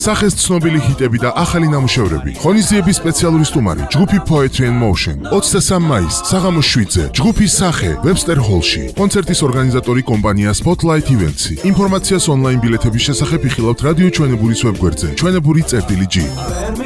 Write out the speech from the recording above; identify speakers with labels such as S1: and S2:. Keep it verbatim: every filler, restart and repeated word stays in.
S1: სახეს ცნობილი ჰიტები და ახალი ნამუშევრები. ღონისძიების სპეციალური სტუმარი ჯგუფი Poetry and Motion. ოცდასამი მაისს საღამოს შვიდზე ჯგუფის სახე Webster Hall-ში. კონცერტის ორგანიზატორი კომპანია Spotlight Events-ი. ინფორმაციას ონლაინ ბილეთების შესახებ იხილავთ რადიო ჩვენებურის ვებგვერდზე ჩვენებური წერტილი ჯი.